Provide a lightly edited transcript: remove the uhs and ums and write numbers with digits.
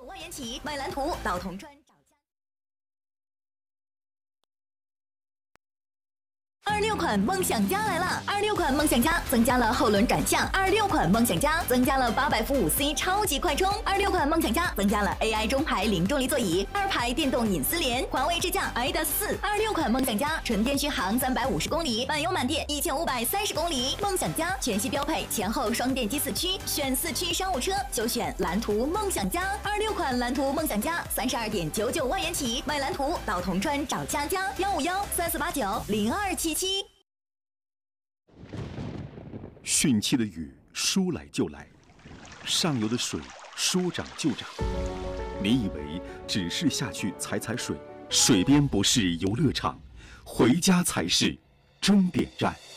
9万元起买蓝图到铜川找家。26款梦想家来了！26款梦想家增加了后轮转向，26款梦想家增加了800伏5C 超级快充，26款梦想家增加了 AI 中排零重力座椅，2排电动隐私联，环卫智驾 iDA4。26款梦想家纯电续航350公里，满油满电1530公里。梦想家全系标配前后双电机4驱，选4驱商务车就选蓝图梦想家。26款蓝图梦想家32.99万元起，买蓝图到铜川找佳佳15134890277。 汛期的雨说来就来，上游的水说涨就涨。你以为只是下去踩踩水，水边不是游乐场，回家才是终点站。